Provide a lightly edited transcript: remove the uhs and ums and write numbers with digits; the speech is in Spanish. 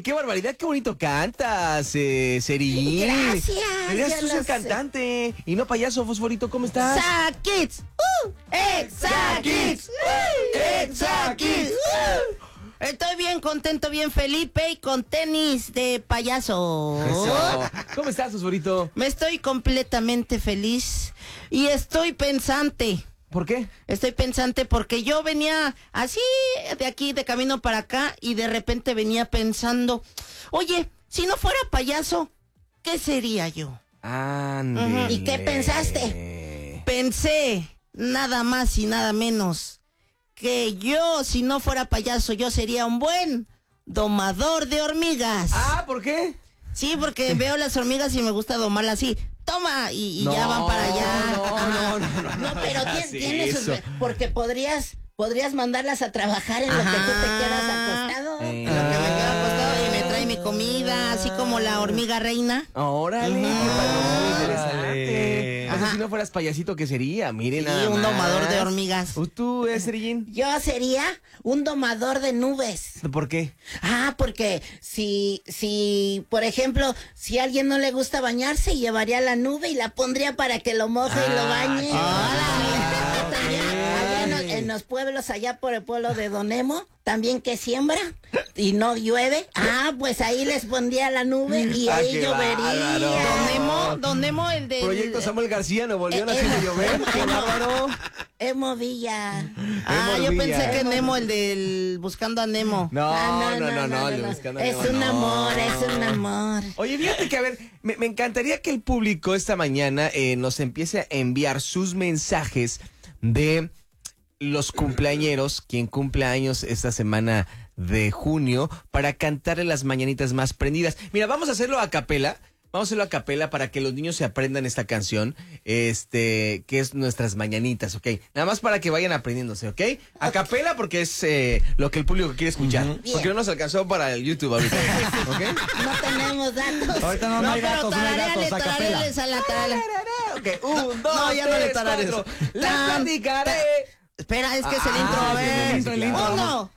qué barbaridad, qué bonito cantas, Cerín. Gracias. Deberías ya tú lo ser sé. cantante y no payaso, Fosforito, ¿cómo estás? Exa-Kids. Exa-Kids. Exa-Kids. Estoy bien contento, bien Felipe y con tenis de payaso. Eso. ¿Cómo estás, Fosforito? Me estoy completamente feliz y estoy pensante. ¿Por qué? Estoy pensante porque yo venía así de aquí, de camino para acá, y de repente venía pensando, oye, si no fuera payaso, ¿qué sería yo? Ándale. ¿Y qué pensaste? Pensé nada más y nada menos que yo, si no fuera payaso, yo sería un buen domador de hormigas. Ah, ¿por qué? Sí, porque veo las hormigas y me gusta domarlas así. Toma, y ya van para allá. No, pero tiene sus... Porque podrías mandarlas a trabajar en lo que tú te quedas acostado. En lo que me quedo acostado y me trae mi comida, así como la hormiga reina. Órale, qué padre, interesante. Ajá. O sea, si no fueras payasito, ¿qué sería? Miren, Sí, nada un más. domador de hormigas. ¿Tú, Cerín? Yo sería un domador de nubes. ¿Por qué? Porque si, por ejemplo, si a alguien no le gusta bañarse, llevaría la nube y la pondría para que lo moje y lo bañe. Allá en los pueblos, allá por el pueblo de Don Nemo, también que siembra y no llueve. Pues ahí les pondría la nube y ahí qué llovería. bárbaro. Don Nemo, el del... Proyecto Samuel García, Nuevo León, haciendo llover. ¡Qué bárbaro! Emo Villa. Emo Yo Villa. pensé que Nemo, el del Buscando a Nemo. No, el de Buscando a Es Nemo, un no. amor, es un amor. Oye, fíjate que, a ver, me encantaría que el público esta mañana nos empiece a enviar sus mensajes de los cumpleañeros, quien cumple años esta semana de junio, para cantarle las mañanitas más prendidas. Mira, vamos a hacerlo a capela. Vamos a hacerlo a capela para que los niños se aprendan esta canción, que es Nuestras Mañanitas, ¿ok? Nada más para que vayan aprendiéndose, ¿ok? A capela porque es lo que el público quiere escuchar. Porque no nos alcanzó para el YouTube ahorita, ¿ok? No tenemos datos. Ahorita no hay datos, no hay datos, a capela. Tarareales a la tarare. Ok, 1, 2, No, ya no le 3, tarares. 4. Les platicaré. Espera, es que es el intro, a ver. el intro. 1,